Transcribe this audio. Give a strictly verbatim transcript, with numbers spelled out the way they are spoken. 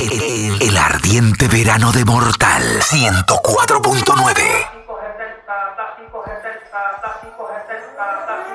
El, el ardiente verano de Mortal ciento cuatro punto nueve.